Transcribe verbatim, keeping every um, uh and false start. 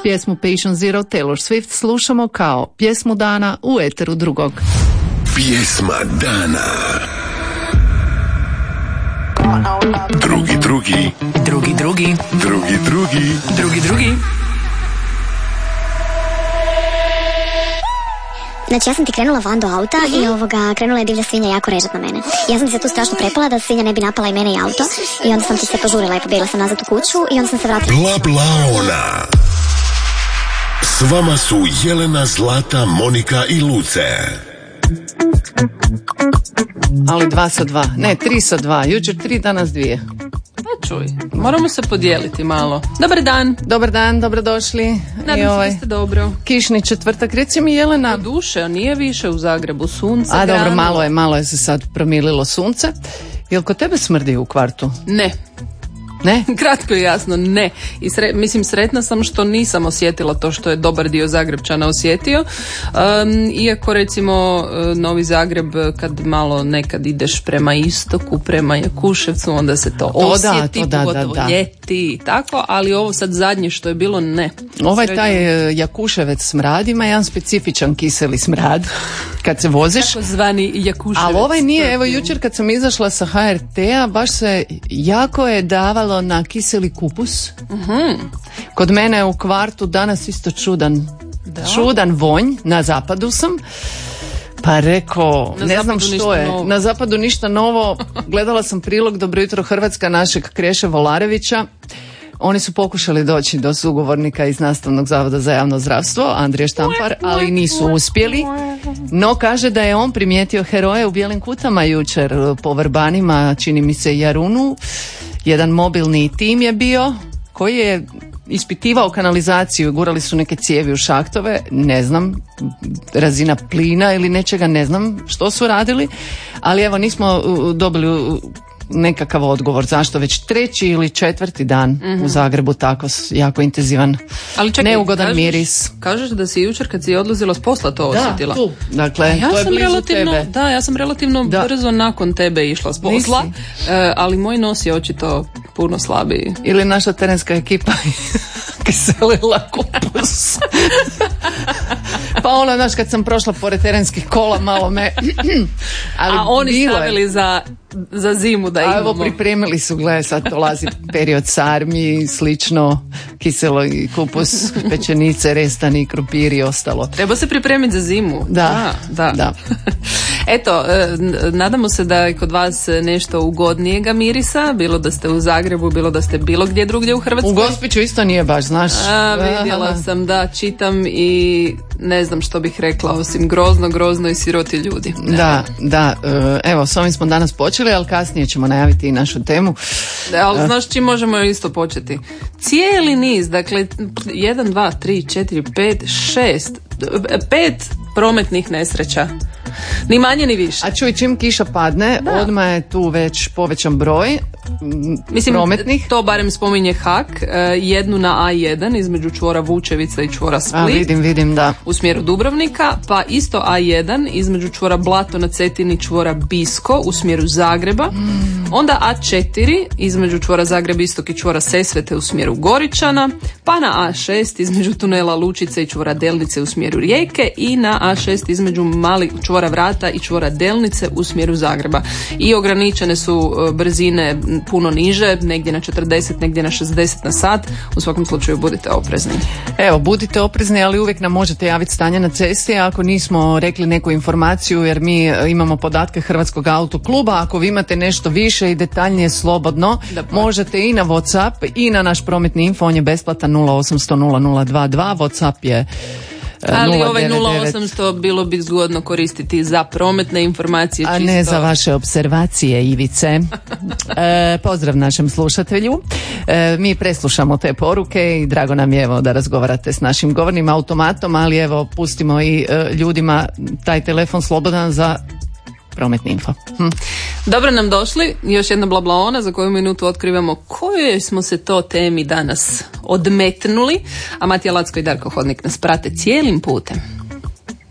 Pjesmu Patient Zero Taylor Swift slušamo kao pjesmu dana u eteru drugog. Pjesma dana. Drugi, drugi. Drugi, drugi. Drugi, drugi. Drugi, drugi. Znači, ja sam ti krenula van do auta i ovoga, krenula je divlja svinja jako režat na mene. Ja sam ti se tu strašno prepala da svinja ne bi napala i mene i auto i onda sam ti se požurila i pobjegla sam nazad u kuću i onda sam se vratila. Bla bla ona. S vama su Jelena, Zlata, Monika i Luce. Ali dva sa dva, ne, tri sa dva, jučer tri, danas dvije. Pa čuj, moramo se podijeliti malo. Dobar dan. Dobar dan, dobrodošli. Nadam se ovaj da ste dobro. Kišni četvrtak, reci mi Jelena. U duše, a nije više u Zagrebu sunce. A grano. dobro, malo je, malo je se sad promililo sunce. Jel kod tebe smrdi u kvartu? Ne. Ne? Kratko i jasno, ne. I sre, mislim, sretna sam što nisam osjetila to što je dobar dio Zagrebčana osjetio. Um, iako recimo Novi Zagreb, kad malo nekad ideš prema istoku, prema Jakuševcu, onda se to, to osjeti, da, to da, pogotovo da, da. ljeti i tako, ali ovo sad zadnje što je bilo, ne. Ovaj Srednje. taj Jakuševec smrad ima jedan specifičan kiseli smrad kad se voziš. Tako zvani Jakuševec. Ali ovaj nije, evo jučer kad sam izašla sa ha er te-a, baš se jako je davalo na kiseli kupus. Uh-huh. Kod mene u kvartu danas isto čudan, da. čudan vonj, na zapadu sam. Pa rekao, na ne znam što je. Novo. Na zapadu ništa novo. Gledala sam prilog Dobro jutro Hrvatska našeg Kreše Volarevića. Oni su pokušali doći do sugovornika iz Nastavnog zavoda za javno zdravstvo, Andrije Štampar, ali nisu uspjeli. No kaže da je on primijetio heroje u bijelim kutama jučer po Vrbanima, čini mi se Jarunu. Jedan mobilni tim je bio koji je ispitivao kanalizaciju, gurali su neke cijevi u šahtove, ne znam, razina plina ili nečega, ne znam što su radili, ali evo nismo dobili nekakav odgovor zašto već treći ili četvrti dan mm-hmm. u Zagrebu tako jako intenzivan, ali čekaj, neugodan kažeš, miris. Kažeš da si jučer kad si odlazila s posla to osjetila? Da, tu. Dakle, ja to je sam blizu relativno, tebe. Da, ja sam relativno da. brzo nakon tebe išla s posla, uh, ali moj nos je očito puno slabiji. Ili naša terenska ekipa kiselila kupus. Pa ono, znaš, kad sam prošla pored terenskih kola, malo me... Ali a oni stavili je. za, za zimu da imamo. A evo, pripremili su, gledaj, sad dolazi period sarmi, slično, kiselo i kupus, pečenice, restani, krumpir i ostalo. Treba se pripremiti za zimu. Da, da. da. Eto, nadamo se da je kod vas nešto ugodnijega mirisa, bilo da ste u Zagrebu, bilo da ste bilo gdje drugdje u Hrvatskoj. U Gospiću isto nije baš, znaš. A, vidjela sam, da, čitam i ne znam što bih rekla, osim grozno, grozno i siroti ljudi. Ne. Da, da, evo, s ovim smo danas počeli, ali kasnije ćemo najaviti i našu temu. Da, ali znaš čim možemo isto početi? Cijeli niz, dakle, jedan, dva, tri, četiri, pet, šest, pet prometnih nesreća. Ni manje ni više. A čuj, čim kiša padne, da. Odmah je tu već povećan broj Mislim, prometnih. To barem spominje Hak, jednu na a jedan između čvora Vučevica i čvora Split. A, vidim, vidim, da. U smjeru Dubrovnika, pa isto a jedan između čvora Blato na Cetini i čvora Bisko u smjeru Zagreba. Mm. Onda a četiri između čvora Zagreb Istok i čvora Sesvete u smjeru Goričana, pa na a šest između tunela Lučice i čvora Delnice u smjeru Rijeke i na a šest između mali čvora Vrata i čvora Delnice u smjeru Zagreba. I ograničene su brzine puno niže, negdje na četrdeset, negdje na šezdeset na sat. U svakom slučaju budite oprezni. Evo, budite oprezni, ali uvijek nam možete javiti stanje na cesti ako nismo rekli neku informaciju, jer mi imamo podatke Hrvatskog autokluba. Ako vi imate nešto više i detaljnije, slobodno, možete i na WhatsApp i na naš prometni info, on je besplatan nula osamsto nula nula dva dva, WhatsApp je ali ovaj nula osamsto bilo bi zgodno koristiti za prometne informacije. A čisto. ne za vaše observacije, Ivice. E, pozdrav našem slušatelju. E, mi preslušamo te poruke i drago nam je evo da razgovarate s našim govornim automatom, ali evo pustimo i e, ljudima taj telefon slobodan za prometni info. Hm. Dobro nam došli, još jedna blablaona za koju minutu otkrivamo kojoj smo se to temi danas odmetnuli, a Matija Lacko i Darko Hodnik nas prate cijelim putem.